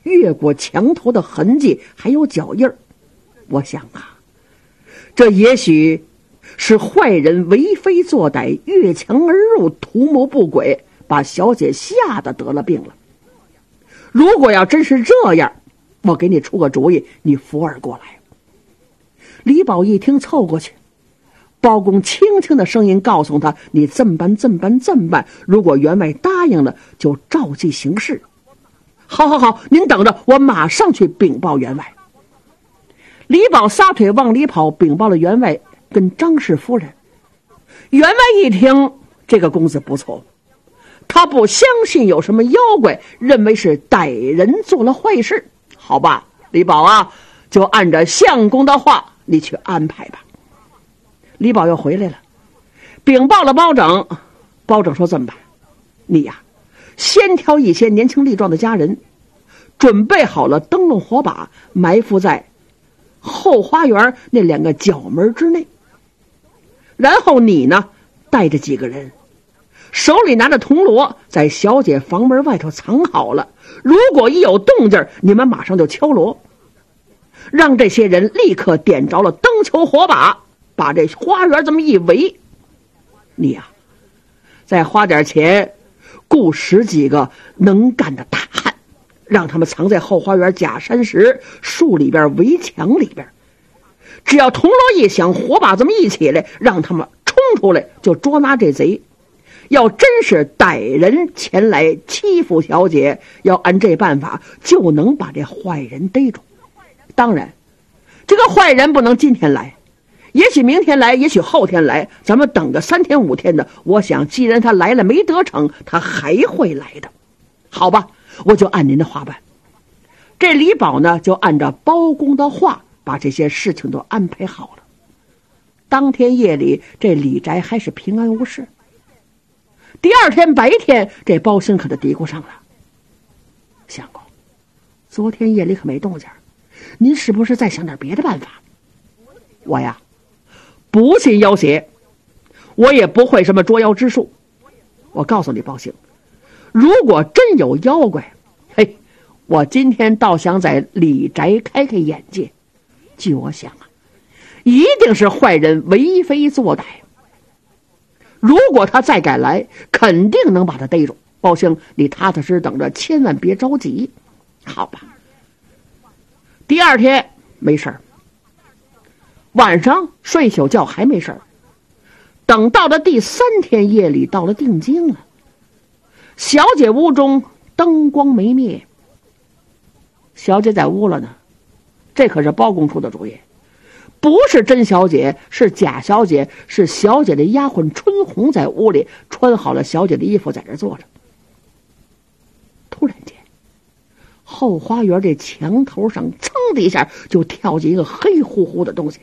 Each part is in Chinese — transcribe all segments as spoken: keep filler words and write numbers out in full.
越过墙头的痕迹，还有脚印儿。我想啊，这也许是坏人为非作歹，越墙而入，图谋不轨，把小姐吓得得了病了。如果要真是这样，我给你出个主意，你扶儿过来。李宝一听，凑过去，包公轻轻的声音告诉他，你这么办这么办这么办，如果员外答应了，就照计行事。好好好，您等着，我马上去禀报员外。李宝撒腿往里跑，禀报了员外跟张氏夫人。员外一听，这个公子不错，他不相信有什么妖怪，认为是歹人做了坏事。好吧，李宝啊，就按照相公的话，你去安排吧。李宝又回来了，禀报了包拯。包拯说，这么办，你呀，先挑一些年轻力壮的家人，准备好了灯笼火把，埋伏在后花园那两个角门之内。然后你呢，带着几个人，手里拿着铜锣，在小姐房门外头藏好了。如果一有动静，你们马上就敲锣，让这些人立刻点着了灯球火把，把这花园这么一围。你呀、啊，再花点钱，雇十几个能干的大汉，让他们藏在后花园假山石树里边、围墙里边。只要铜锣一响，火把这么一起来，让他们冲出来，就捉拿这贼。要真是歹人前来欺负小姐，要按这办法，就能把这坏人逮住。当然，这个坏人不能今天来，也许明天来，也许后天来，咱们等个三天五天的。我想既然他来了没得逞，他还会来的。好吧，我就按您的话办。这李宝呢，就按照包公的话，把这些事情都安排好了。当天夜里，这李宅还是平安无事。第二天白天，这包兴可就嘀咕上了，相公，昨天夜里可没动静，您是不是再想点别的办法？我呀，不信妖邪，我也不会什么捉妖之术。我告诉你包兴，如果真有妖怪，嘿，我今天倒想在李宅开开眼界。据我想啊，一定是坏人为非作歹。如果他再敢来，肯定能把他逮住。包兴，你踏踏实实等着，千万别着急，好吧？第二天没事儿，晚上睡一宿觉还没事儿。等到了第三天夜里，到了定经了，小姐屋中灯光没灭，小姐在屋了呢。这可是包公出的主意，不是真小姐，是假小姐，是小姐的丫鬟春红在屋里穿好了小姐的衣服，在这坐着。突然间，后花园这墙头上噌的一下就跳进一个黑乎乎的东西。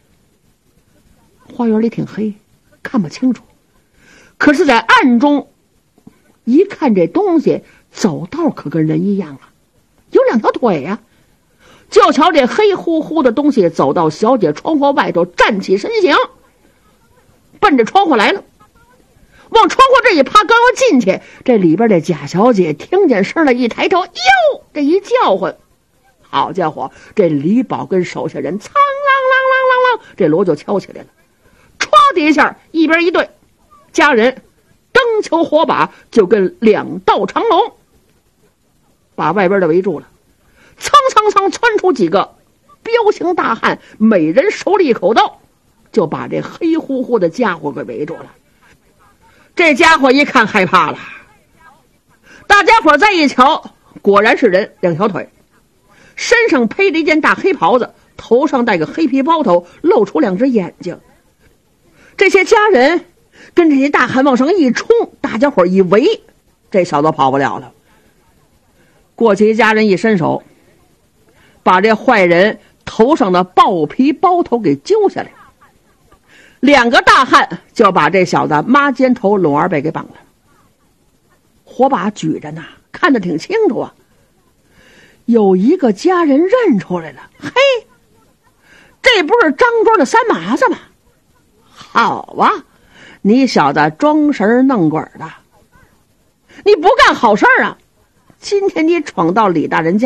花园里挺黑，看不清楚，可是在暗中一看，这东西走道可跟人一样啊，有两条腿呀、啊。就瞧这黑乎乎的东西走到小姐窗户外头，站起身形，奔着窗户来了。往窗户这一趴，刚要进去，这里边的贾小姐听见声了，一抬头，哟，这一叫唤，好家伙，这李宝跟手下人苍啷啷啷啷啷，这锣就敲起来了。歘的一下，一边一对家人灯球火把就跟两道长龙把外边的围住了。蹭蹭蹭窜出几个彪形大汉，每人手里一口刀，就把这黑乎乎的家伙给围住了。这家伙一看害怕了，大家伙再一瞧，果然是人，两条腿，身上披着一件大黑袍子，头上戴个黑皮包头，露出两只眼睛。这些家人跟这些大汉往上一冲，大家伙一围，这小子跑不了了。过去一家人一伸手，把这坏人头上的豹皮包头给揪下来，两个大汉就把这小子抹肩头拢二背给绑了。火把举着呢，看得挺清楚啊。有一个家人认出来了，嘿，这不是张庄的三麻子吗？好啊，你小子装神弄鬼的，你不干好事啊！今天你闯到李大人家